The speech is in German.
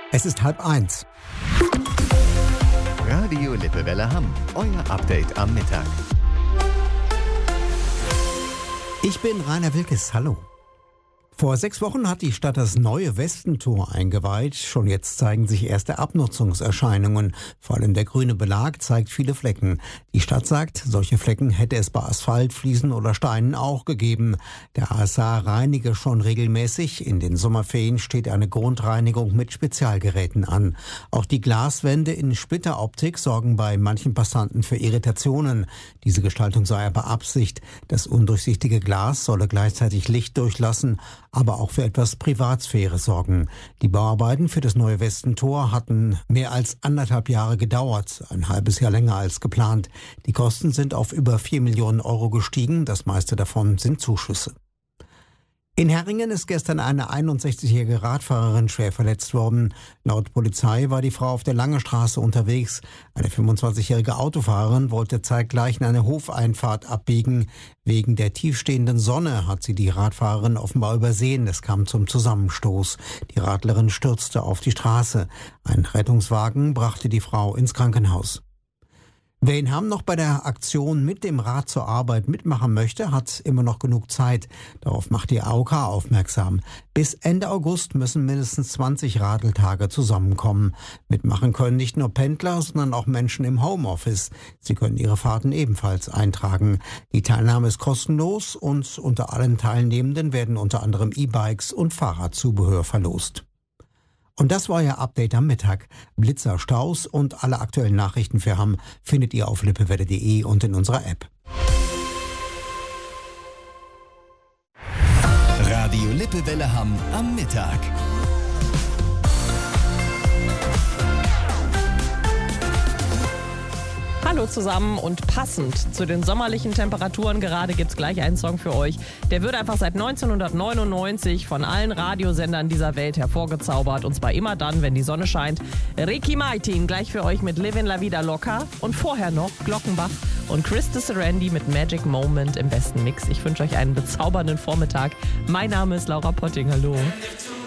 Es ist 12:30. Radio Lippewelle Hamm, euer Update am Mittag. Ich bin Rainer Wilkes, hallo. Vor 6 Wochen hat die Stadt das neue Westentor eingeweiht. Schon jetzt zeigen sich erste Abnutzungserscheinungen. Vor allem der grüne Belag zeigt viele Flecken. Die Stadt sagt, solche Flecken hätte es bei Asphalt, Fliesen oder Steinen auch gegeben. Der ASA reinige schon regelmäßig. In den Sommerferien steht eine Grundreinigung mit Spezialgeräten an. Auch die Glaswände in Splitteroptik sorgen bei manchen Passanten für Irritationen. Diese Gestaltung sei aber Absicht. Das undurchsichtige Glas solle gleichzeitig Licht durchlassen, aber auch für etwas Privatsphäre sorgen. Die Bauarbeiten für das neue Westentor hatten mehr als 1,5 Jahre gedauert, ein halbes Jahr länger als geplant. Die Kosten sind auf über 4 Millionen Euro gestiegen, das meiste davon sind Zuschüsse. In Herringen ist gestern eine 61-jährige Radfahrerin schwer verletzt worden. Laut Polizei war die Frau auf der Langestraße unterwegs. Eine 25-jährige Autofahrerin wollte zeitgleich in eine Hofeinfahrt abbiegen. Wegen der tiefstehenden Sonne hat sie die Radfahrerin offenbar übersehen. Es kam zum Zusammenstoß. Die Radlerin stürzte auf die Straße. Ein Rettungswagen brachte die Frau ins Krankenhaus. Wer in Hamm noch bei der Aktion mit dem Rad zur Arbeit mitmachen möchte, hat immer noch genug Zeit. Darauf macht die AOK aufmerksam. Bis Ende August müssen mindestens 20 Radeltage zusammenkommen. Mitmachen können nicht nur Pendler, sondern auch Menschen im Homeoffice. Sie können ihre Fahrten ebenfalls eintragen. Die Teilnahme ist kostenlos und unter allen Teilnehmenden werden unter anderem E-Bikes und Fahrradzubehör verlost. Und das war euer Update am Mittag. Blitzer, Staus und alle aktuellen Nachrichten für Hamm findet ihr auf lippewelle.de und in unserer App. Radio Lippewelle Hamm am Mittag. Hallo zusammen und passend zu den sommerlichen Temperaturen gerade gibt's gleich einen Song für euch. Der wird einfach seit 1999 von allen Radiosendern dieser Welt hervorgezaubert und zwar immer dann, wenn die Sonne scheint. Ricky Martin gleich für euch mit Livin' La Vida Loca und vorher noch Glockenbach und Chris de Serendi mit Magic Moment im besten Mix. Ich wünsche euch einen bezaubernden Vormittag. Mein Name ist Laura Potting. Hallo.